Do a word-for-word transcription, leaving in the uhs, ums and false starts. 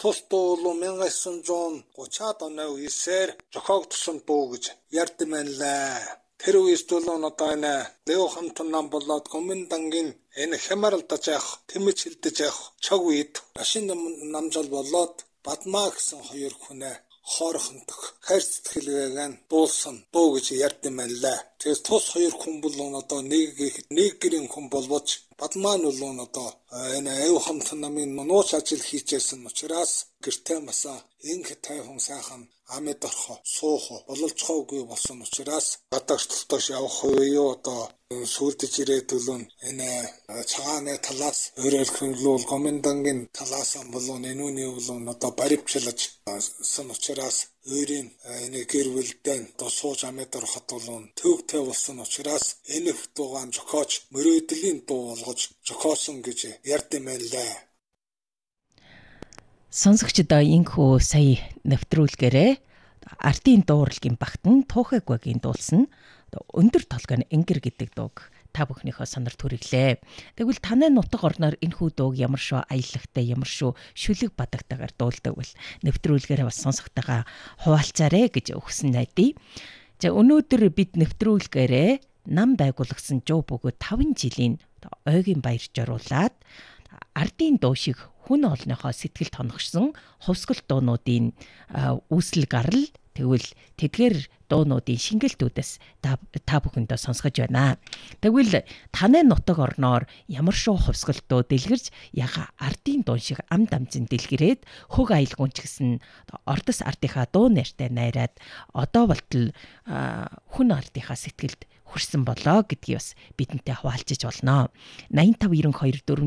тус дуу бол 천구 백삼십аад оны үеэр зохиогдсон дуу гэж ярьдаг байлаа. Тэр үеэс дулуун одоо энэ Лео хамтан нам болоод Гоминдангийн энэ хямралдаж явах, тэмэж хилдэж явах цаг үед машин намжал болоод Бадмаа гэсэн хоёр хүнээ хоорхондох хайр сэтгэлгээгээ дуулсан дуу гэж ярьдаг байлаа. Тэгэхээр тус хоёр хүн бол одоо нэг нэг гэрийн хүн болвоч Бадмаа нь бол одоо энэ Лео хамтан намын нууц ажил хийжсэн учраас гэртээ масаа инх тайван сайхан амьд орхо суух бололцохоогүй болсон учраас гадагш туташ явах уу одоо сүрдэж ирээдүүлэн энэ цагааны талаас өөрөөр хэлбэл Гоминдангийн талаас нь болон энүүний болон одоо баримтлаж сан учраас өөрийн энэ гэр бүлдээ одоо сууж амьд орхот болон төвтэй болсон учраас энэ их дуугаан зохиож мөрөөдлийн дуу болгож зохиосон гэж ярьдаг байлаа. Сонсогчдоо инхүү сая нэвтрүүлгээрээ ардын дууралгийн багтан Туухайгвагийн дуулсан өндөр толгойн энгэр гэдэг дууг та бүхнийхөө сонор түрэглээ. Тэгвэл танай нутаг орноор энэхүү дууг ямар шүү аялагтай, ямар шүү шүлэг бадагтайгаар дуулдаг бол нэвтрүүлгээрээ бас сонсохтойгоо хуваалцаарэ гэж өгсөн найдаа. За өнөөдөр бид нэвтрүүлгээрээ нам байгуулсан жуу бөгөөд таван жилийн ойгийн баяр жоруулаад ардын дуу шиг хүн олныхоо сэтгэлд хоногшсон хувьсгал дуунуудын үүсэл гарал тэгвэл тэдгээр дуунуудын шингэлтүүдээс та бүхэндээ сонсгож байна. Тэгвэл танай нутаг орноор ямар шүү хувьсгалтуу дэлгэрж яга ардын дуун шиг ам дамжин дэлгэрээд хөг аялгуун ч гэсэн ордос ардынхаа дуу нэртэй найраад одоо болтол хүн ардынхаа сэтгэлд хүрсэн болоо гэдгийг бас бидэнтэй хуваалцаж болно. найман тав, девяносто хоёр,